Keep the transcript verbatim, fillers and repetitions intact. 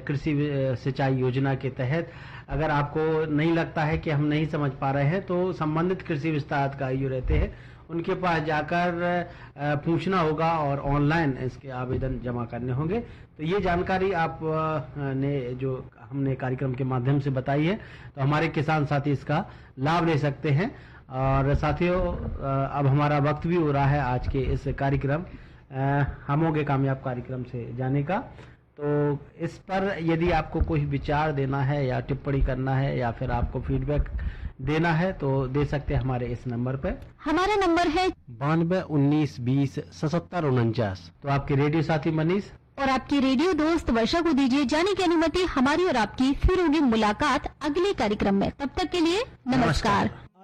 कृषि सिंचाई योजना के तहत अगर आपको नहीं लगता है कि हम नहीं समझ पा रहे हैं तो संबंधित कृषि विस्तार अधिकारी जो रहते हैं उनके पास जाकर पूछना होगा और ऑनलाइन इसके आवेदन जमा करने होंगे। तो ये जानकारी आप ने जो हमने कार्यक्रम के माध्यम से बताई है तो हमारे किसान साथी इसका लाभ ले सकते हैं। और साथियों अब हमारा वक्त भी हो रहा है आज के इस कार्यक्रम हम होंगे कामयाब कार्यक्रम से जाने का। तो इस पर यदि आपको कोई विचार देना है या टिप्पणी करना है या फिर आपको फीडबैक देना है तो दे सकते हैं हमारे इस नंबर पे। हमारा नंबर है बानवे उन्नीस बीस सतहत्तर उनचास। तो आपके रेडियो साथी मनीष और आपकी रेडियो दोस्त वर्षा को दीजिए जाने की अनुमति। हमारी और आपकी फिर होगी मुलाकात अगले कार्यक्रम में। तब तक के लिए नमस्कार, नमस्कार।